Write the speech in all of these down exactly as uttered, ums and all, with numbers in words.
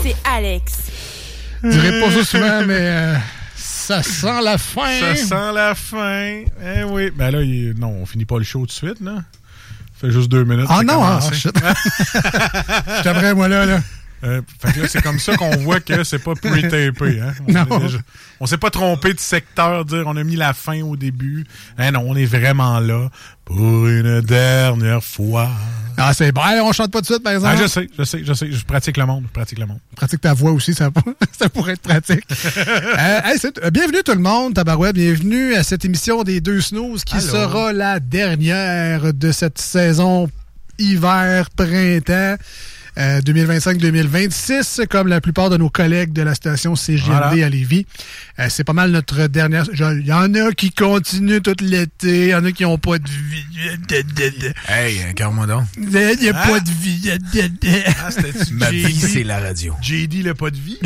c'est Alex. Je dirais pas ça souvent, mais euh, ça sent la fin. Ça sent la fin. Eh oui. Ben là, il... non, on finit pas le show tout de suite, là. Ça fait juste deux minutes. Ah non, ah, shit. Je t'aimerais, moi, là, là. Euh, fait que là, c'est comme ça qu'on voit que c'est pas pre-tapé. Hein? On non. Déjà... On s'est pas trompé de secteur, dire on a mis la fin au début. Hein, non, on est vraiment là pour une dernière fois. Ah, c'est bon. On chante pas tout de suite, par exemple. Ah, je sais, je sais, je sais. Je pratique le monde. Je pratique le monde. Pratique ta voix aussi, ça, ça pourrait être pratique. euh, hey, c'est, euh, bienvenue tout le monde, tabarouette. Bienvenue à cette émission des Deux Snooze qui Allô. sera la dernière de cette saison hiver-printemps. Euh, deux mille vingt-cinq deux mille vingt-six, comme la plupart de nos collègues de la station C G M D voilà. à Lévis. Euh, c'est pas mal notre dernière... Il y en a qui continuent tout l'été, il y en a qui n'ont pas de vie. Hey, regarde-moi donc. Il n'y a hein? pas de vie. Ah, ma vie, c'est la radio. J D, le pas de vie.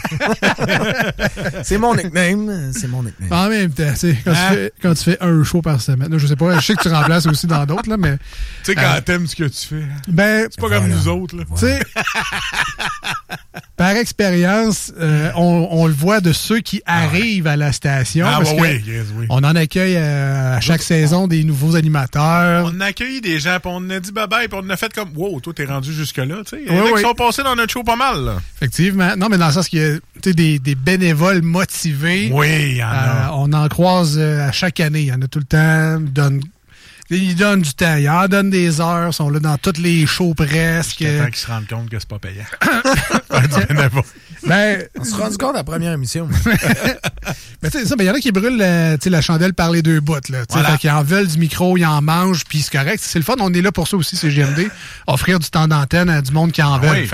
C'est mon nickname. C'est mon nickname. En même temps, quand, hein? tu fais, quand tu fais un show par semaine, là, je sais pas, je sais que tu remplaces aussi dans d'autres, là, mais... Tu sais, quand euh, t'aimes ce que tu fais, ben, c'est pas voilà. comme nous autres, là. Tu sais, par expérience, euh, on, on le voit de ceux qui ah arrivent ouais. à la station. Ah parce ouais, que oui, yes, oui. On en accueille euh, à chaque oui. saison des nouveaux animateurs. On a accueilli des gens, puis on a dit bye-bye, puis on a fait comme « Wow, toi, t'es rendu jusque-là. » Il y oui, en a oui. qui sont passés dans notre show pas mal. Là. Effectivement. Non, mais dans le sens qu'il y a des, des bénévoles motivés. Oui, il y en a. Euh, on en croise euh, à chaque année. Il y en a tout le temps. Donne, ils donnent du temps, ils en donnent des heures, sont là dans tous les shows presque. Jusqu'à temps qu'ils se rendent compte que c'est pas payant. ben, on se rend compte à la première émission. ben, tu sais, ça, ben, il y en a qui brûlent la, la chandelle par les deux bouts, là. Voilà. Fait qu'ils en veulent du micro, ils en mangent, puis c'est correct. C'est le fun, on est là pour ça aussi, C G M D. Offrir du temps d'antenne à du monde qui en veut. Oui.